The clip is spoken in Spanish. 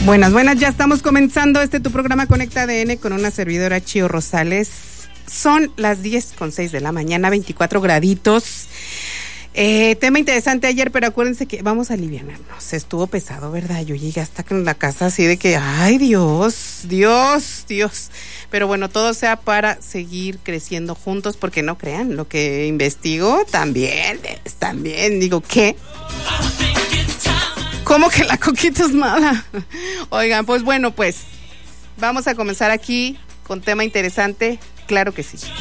Buenas, ya estamos comenzando tu programa Conecta ADN con una servidora Chío Rosales. Son las 10:06 de la mañana, 24 graditos. Tema interesante ayer, pero acuérdense que vamos a aliviarnos. Estuvo pesado, ¿verdad? Yo llegué hasta en la casa así de que, ay, Dios. Pero bueno, todo sea para seguir creciendo juntos, porque no crean, lo que investigo también, digo, ¿qué? ¿Cómo que la coquita es mala? Oigan, pues bueno, vamos a comenzar aquí con tema interesante, claro que sí.